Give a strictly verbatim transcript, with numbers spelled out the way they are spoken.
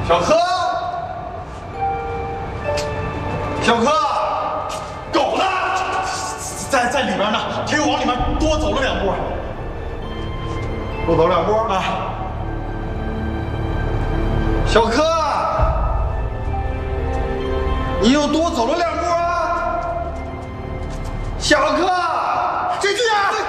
小柯，小柯，狗呢？在在里边呢，他又往里面多走了两步，多走两步啊。小柯，你又多走了两步啊。小柯，这句啊。